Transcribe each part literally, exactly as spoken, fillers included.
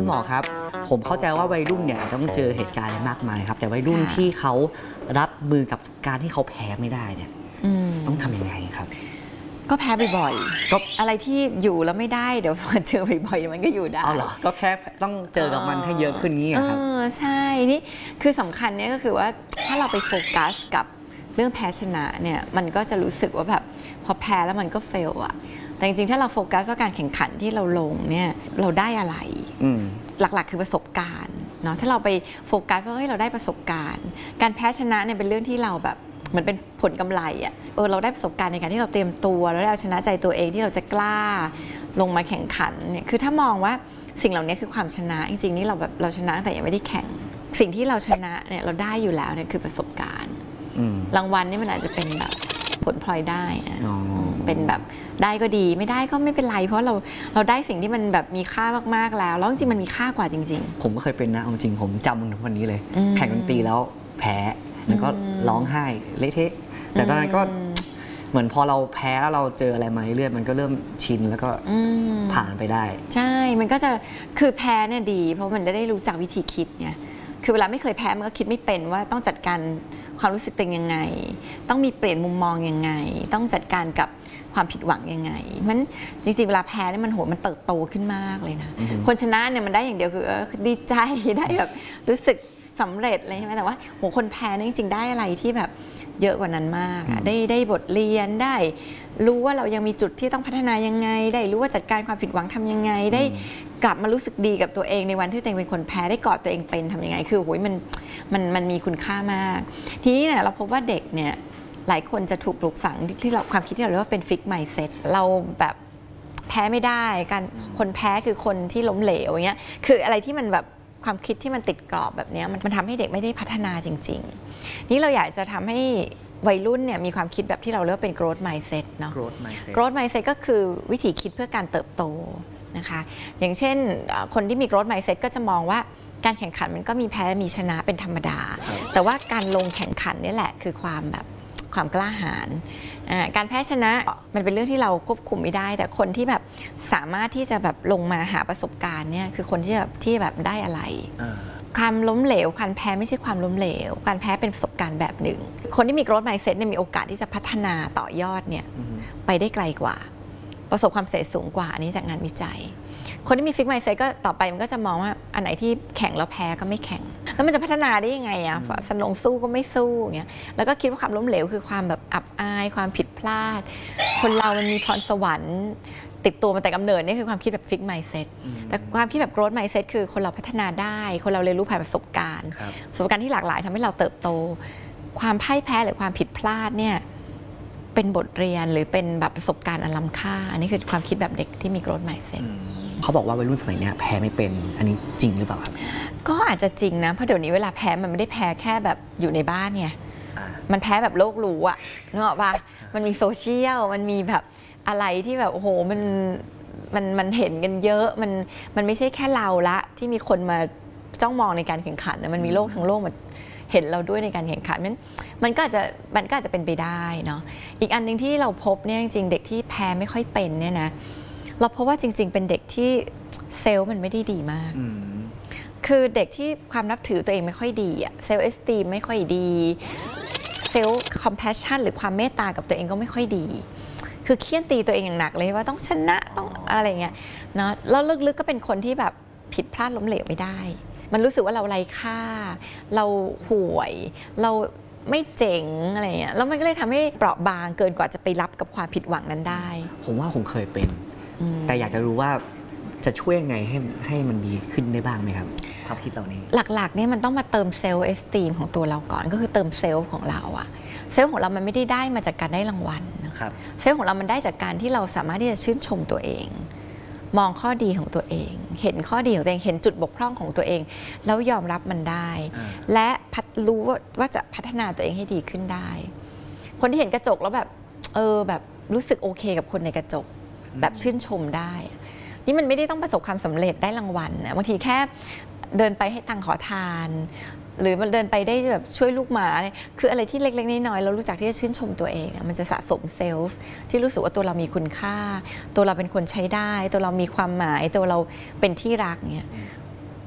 คุณหมอครับผมเข้าใจว่าวัยรุ่นเนี่ยต้องเจอเหตุการณ์อะไรมากมายครับแต่วัยรุ่นที่เขารับมือกับการที่เขาแพ้ไม่ได้เนี่ยต้องทำยังไงครับก็แพ้บ่อยๆก็อะไรที่อยู่แล้วไม่ได้เดี๋ยวพอเจอบ่อยๆมันก็อยู่ได้เอาเหรอก็แค่ต้องเจอกับมันให้เยอะขึ้นนี้ครับใช่นี่คือสำคัญเนี่ยก็คือว่าถ้าเราไปโฟกัสกับเรื่องแพ้ชนะเนี่ยมันก็จะรู้สึกว่าแบบพอแพ้แล้วมันก็เฟลอะแต่จริงๆถ้าเราโฟกัสว่าการแข่งขันที่เราลงเนี่ยเราได้อะไรหลักๆคือประสบการณ์เนาะถ้าเราไปโฟกัสว่าเฮ้ยเราได้ประสบการณ์การแพ้ชนะเนี่ยเป็นเรื่องที่เราแบบเหมือนเป็นผลกำไรอ่ะเออเราได้ประสบการณ์ในการที่เราเตรียมตัวเราได้เอาชนะใจตัวเองที่เราจะกล้าลงมาแข่งขันเนี่ยคือถ้ามองว่าสิ่งเหล่านี้คือความชนะจริงๆนี่เราแบบเราชนะแต่ยังไม่ได้แข่งสิ่งที่เราชนะเนี่ยเราได้อยู่แล้วเนี่ยคือประสบการณ์รางวัลนี่มันอาจจะเป็นแบบผลพลอยได้เป็นแบบได้ก็ดีไม่ได้ก็ไม่เป็นไรเพราะเราเราได้สิ่งที่มันแบบมีค่ามากๆแล้วแล้วจริงๆมันมีค่ากว่าจริงๆผมก็เคยเป็นนะจริงผมจำถึงวันนี้เลยแข่งดนตรีแล้วแพ้แล้วก็ร้องไห้เละเทะแต่ตอนนั้นก็เหมือนพอเราแพ้แล้วเราเจออะไรมาเรื่อยๆมันก็เริ่มชินแล้วก็ผ่านไปได้ใช่มันก็จะคือแพ้เนี่ยดีเพราะมันจะได้รู้จักวิธีคิดไงคือเวลาไม่เคยแพ้มันก็คิดไม่เป็นว่าต้องจัดการความรู้สึกตัวเองยังไงต้องมีเปลี่ยนมุมมองยังไงต้องจัดการกับความผิดหวังยังไงมันจริงๆเวลาแพ้เนี่ยมันโหมันเติบโตขึ้นมากเลยนะคนชนะเนี่ยมันได้อย่างเดียวคือดีใจได้แบบรู้สึกสำเร็จเลยใช่ไหมแต่ว่าโหคนแพ้เนี่ยจริงๆได้อะไรที่แบบเยอะกว่านั้นมากได้ได้บทเรียนได้รู้ว่าเรายังมีจุดที่ต้องพัฒนายังไงได้รู้ว่าจัดการความผิดหวังทำยังไงได้กลับมารู้สึกดีกับตัวเองในวันที่ตัวเองเป็นคนแพ้ได้กอดตัวเองเป็นทำยังไงคือโหยมันมันมันมีคุณค่ามากทีนี้เนี่ยเราพบว่าเด็กเนี่ยหลายคนจะถูกปลูกฝังที่เราความคิดที่เราเรียกว่าเป็นฟิกไมซ์เซ็ตเราแบบแพ้ไม่ได้การคนแพ้คือคนที่ล้มเหลวอย่างเงี้ยคืออะไรที่มันแบบความคิดที่มันติดกรอบแบบนี้มันมันทำให้เด็กไม่ได้พัฒนาจริงๆนี่เราอยากจะทำให้วัยรุ่นเนี่ยมีความคิดแบบที่เราเรียกว่าเป็น growth mindset เนาะ growth mindset growth mindset ก็คือวิธีคิดเพื่อการเติบโตนะคะอย่างเช่นคนที่มี growth mindset ก็จะมองว่าการแข่งขันมันก็มีแพ้มีชนะเป็นธรรมดาแต่ว่าการลงแข่งขันนี่แหละคือความแบบความกล้าหาญการแพ้ชนะมันเป็นเรื่องที่เราควบคุมไม่ได้แต่คนที่แบบสามารถที่จะแบบลงมาหาประสบการณ์เนี่ยคือคนที่แบบที่แบบได้อะไรความล้มเหลวการแพ้ไม่ใช่ความล้มเหลวการแพ้เป็นประสบการณ์แบบหนึ่งคนที่มี growth mindset เนี่ยมีโอกาสที่จะพัฒนาต่อยอดเนี่ยไปได้ไกลกว่าประสบความสำเร็จสูงกว่าอันนี้จากงานวิจัยคนที่มี fixed mindset ก็ต่อไปมันก็จะมองว่าอันไหนที่แข่งแล้วแพ้ก็ไม่แข่งแล้วมันจะพัฒนาได้ยังไงอะสนองสู้ก็ไม่สู้อย่างเงี้ยแล้วก็คิดว่าความล้มเหลวคือความแบบอับอายความผิดพลาดคนเรามันมีพรสวรรค์ติดตัวมาแต่กำเนิดนี่คือความคิดแบบ fixed mindset แต่ความคิดแบบ growth mindset คือคนเราพัฒนาได้คนเราเรียนรู้ผ่านประสบการณ์ประสบการณ์ที่หลากหลายทำให้เราเติบโตความพ่ายแพ้หรือความผิดพลาดเนี่ยเป็นบทเรียนหรือเป็นแบบประสบการณ์อันล้ำค่าอันนี้คือความคิดแบบเด็กที่มี growth mindset เขาบอกว่าวัยรุ่นสมัยนี้แพ้ไม่เป็นอันนี้จริงหรือเปล่าครับก็อาจจะจริงนะเพราะเดี๋ยวนี้เวลาแพ้มันไม่ได้แพ้แค่แบบอยู่ในบ้านไงมันแพ้แบบโลกรู้อะนึกออกปะมันมีโซเชียลมันมีแบบอะไรที่แบบโอ้โหมันมันมันเห็นกันเยอะมันมันไม่ใช่แค่เราละที่มีคนมาจ้องมองในการแข่งขันนะมันมีโลกทั้งโลกมาเห็นเราด้วยในการแข่งขันมันมันก็อาจจะมันก็อาจจะเป็นไปได้เนาะอีกอันนึงที่เราพบเนี่ยจริงๆเด็กที่แพ้ไม่ค่อยเป็นเนี่ยนะเราพบว่าจริงๆเป็นเด็กที่เซลล์มันไม่ได้ดีมากคือเด็กที่ความนับถือตัวเองไม่ค่อยดีอะเซลล์เอสตีมไม่ค่อยดีเซลล์คอมแพชชั่นหรือความเมตตากับตัวเองก็ไม่ค่อยดีคือเคี่ยนตีตัวเองอย่างหนักเลยว่าต้องชนะต้องอะไรเงี้ยเนาะแล้วลึกๆก็เป็นคนที่แบบผิดพลาดล้มเหลวไม่ได้มันรู้สึกว่าเราไร้ค่าเราห่วยเราไม่เจ๋งอะไรเงี้ยแล้วมันก็เลยทำให้เปราะบางเกินกว่าจะไปรับกับความผิดหวังนั้นได้ผมว่าผมเคยเป็นแต่อยากจะรู้ว่าจะช่วยยังไงให้ให้มันดีขึ้นได้บ้างไหมครับความคิดเหล่านี้หลักๆเนี่ยมันต้องมาเติมเซลล์เอสตีมของตัวเราก่อนก็คือเติมเซลล์ของเราอะเซลล์ของเรามันไม่ได้ได้มาจากการได้รางวัลนะครับเซลล์ของเรามันได้จากการที่เราสามารถที่จะชื่นชมตัวเองมองข้อดีของตัวเองเห็นข้อดีของตัวเองเห็นจุดบกพร่องของตัวเองแล้วยอมรับมันได้และรู้ว่าจะพัฒนาตัวเองให้ดีขึ้นได้คนที่เห็นกระจกแล้วแบบเออแบบรู้สึกโอเคกับคนในกระจกแบบชื่นชมได้นี่มันไม่ได้ต้องประสบความสำเร็จได้รางวัลนะบางทีแค่เดินไปให้ตังขอทานหรือมันเดินไปได้แบบช่วยลูกหมาเนี่ยคืออะไรที่เล็กๆน้อยๆเรารู้จักที่จะชื่นชมตัวเองมันจะสะสมเซลฟ์ที่รู้สึกว่าตัวเรามีคุณค่าตัวเราเป็นคนใช้ได้ตัวเรามีความหมายตัวเราเป็นที่รักเนี่ย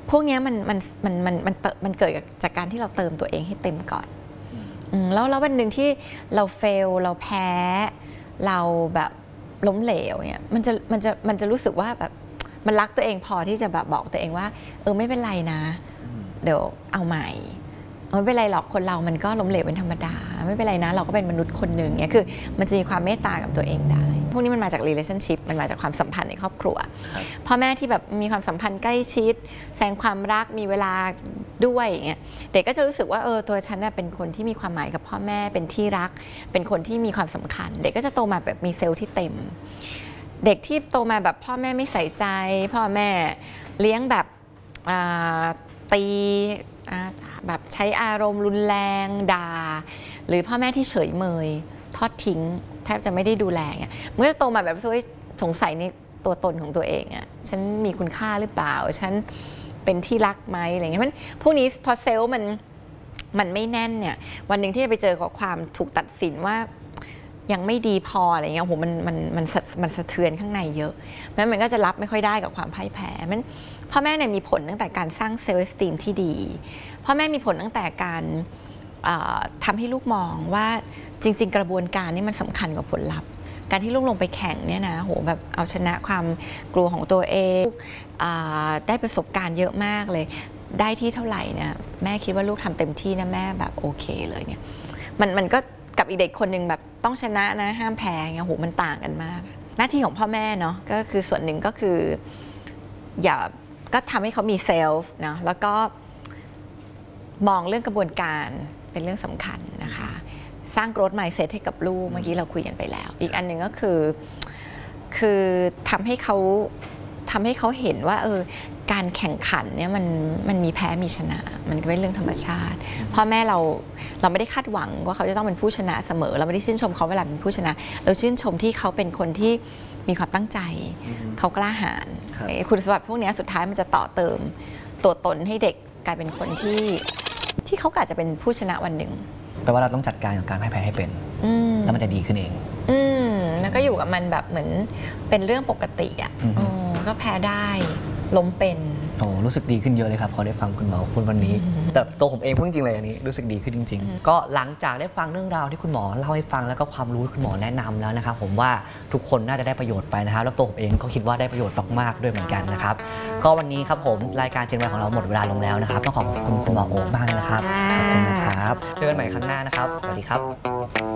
พวกนี้มันมันมันมันมันมันเกิดจากการที่เราเติมตัวเองให้เต็มก่อนแล้วแล้ววันหนึ่งที่เราเฟลเราแพ้เราแบบล้มเหลวเนี่ยมันจะมันจะมันจะรู้สึกว่าแบบมันรักตัวเองพอที่จะแบบบอกตัวเองว่าเออไม่เป็นไรนะเดี๋ยวเอาใหม่ไม่เป็นไรหรอกคนเรามันก็ล้มเหลวเป็นธรรมดาไม่เป็นไรนะเราก็เป็นมนุษย์คนหนึ่งเนี่ยคือมันจะมีความเมตตากับตัวเองได้พวกนี้มันมาจาก relationship มันมาจากความสัมพันธ์ในครอบครัวพ่อแม่ที่แบบมีความสัมพันธ์ใกล้ชิดแสดงความรักมีเวลาด้วยอย่างเงี้ยเด็กก็จะรู้สึกว่าเออตัวฉันเป็นคนที่มีความหมายกับพ่อแม่เป็นที่รักเป็นคนที่มีความสำคัญเด็กก็จะโตมาแบบมีเซลล์ที่เต็มเด็กที่โตมาแบบพ่อแม่ไม่ใส่ใจพ่อแม่เลี้ยงแบบตีแบบใช้อารมณ์รุนแรงด่าหรือพ่อแม่ที่เฉยเมยทอดทิ้งแทบจะไม่ได้ดูแลเนี่ยเมื่อโตมาแบบสงสัยในตัวตนของตัวเองอ่ะฉันมีคุณค่าหรือเปล่าฉันเป็นที่รักไหมอะไรเงี้ยมันพวกนี้พอเซลล์มันมันไม่แน่นเนี่ยวันหนึ่งที่จะไปเจอกับความถูกตัดสินว่ายังไม่ดีพออะไรเงี้ยโหมันมันมันมันสะเทือนข้างในเยอะเพราะมันก็จะรับไม่ค่อยได้กับความพ่ายแพ้มันพ่อแม่เนี่ยมีผลตั้งแต่การสร้างเซลล์เอสติมที่ดีพ่อแม่มีผลตั้งแต่การทำให้ลูกมองว่าจริงๆกระบวนการนี้มันสำคัญกว่าผลลัพธ์การที่ลูกลงไปแข่งเนี่ยนะโหแบบเอาชนะความกลัวของตัวเองได้ประสบการณ์เยอะมากเลยได้ที่เท่าไหร่เนี่ยแม่คิดว่าลูกทำเต็มที่นะแม่แบบโอเคเลยเนี่ยมันมันก็กับอีกเด็กคนหนึ่งแบบต้องชนะนะห้ามแพ้เงี้ยโหมันต่างกันมากหน้าที่ของพ่อแม่เนาะก็คือส่วนหนึ่งก็คืออย่าก็ทำให้เขามีเซลฟ์นะแล้วก็มองเรื่องกระบวนการเป็นเรื่องสำคัญนะคะสร้าง growth mindset ให้กับลูกเมื่อกี้เราคุยกันไปแล้วอีกอันหนึ่งก็คือคือทำให้เขาทำให้เขาเห็นว่าเออการแข่งขันเนี่ยมันมันมีแพ้มีชนะมันก็เป็นเรื่องธรรมชาติพ่อแม่เราเราไม่ได้คาดหวังว่าเขาจะต้องเป็นผู้ชนะเสมอเราไม่ได้ชื่นชมเขาเวลาเป็นผู้ชนะเราชื่นชมที่เขาเป็นคนที่มีความตั้งใจเขากล้าหาญคุณสมบัติพวกนี้สุดท้ายมันจะต่อเติมตัวตนให้เด็กกลายเป็นคนที่ที่เขาอาจจะเป็นผู้ชนะวันหนึ่งแปลว่าเราต้องจัดการกับการพ่ายแพ้ให้เป็นแล้วมันจะดีขึ้นเองอืมแล้วก็อยู่กับมันแบบเหมือนเป็นเรื่องปกติอ่ะก็แพ้ได้ล้มเป็นโอ้รู้สึกดีขึ้นเยอะเลยครับพอได้ฟังคุณหมอพูดวันนี้แต่ตัวผมเองพูดจริงเลยอันนี้รู้สึกดีขึ้นจริงๆก็หลังจากได้ฟังเรื่องราวที่คุณหมอเล่าให้ฟังแล้วก็ความรู้ที่คุณหมอแนะนำแล้วนะครับผมว่าทุกคนน่าจะได้ประโยชน์ไปนะครับแล้วตัวผมเองก็คิดว่าได้ประโยชน์มากๆด้วยเหมือนกันนะครับก็วันนี้ครับผมรายการเจนวัยของเราหมดเวลาลงแล้วนะครับต้องขอบคุณคุณหมอโอ๊คมากนะครับขอบคุณนะครับเจอกันใหม่ครั้งหน้านะครับสวัสดีครับ